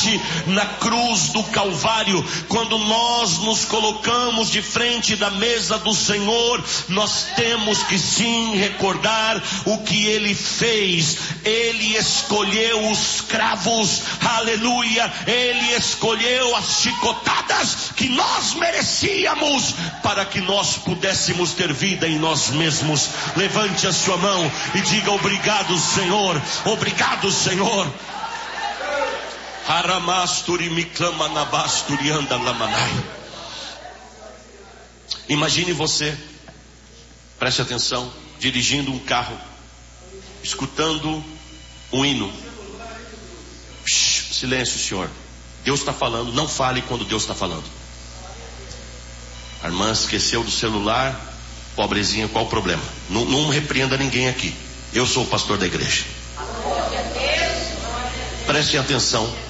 resgate na cruz do Calvário. Quando nós nos colocamos de frente da mesa do Senhor, nós temos que sim recordar o que Ele fez. Ele escolheu os cravos, aleluia, Ele escolheu as chicotadas que nós merecíamos, para que nós pudéssemos ter vida em nós mesmos. Levante a sua mão e diga: obrigado, Senhor, obrigado, Senhor. Imagine você, preste atenção, dirigindo um carro, escutando um hino. Silêncio, senhor. Deus está falando. Não fale quando Deus está falando. A irmã esqueceu do celular. Pobrezinha, qual o problema? Não repreenda ninguém aqui. Eu sou o pastor da igreja. Prestem atenção.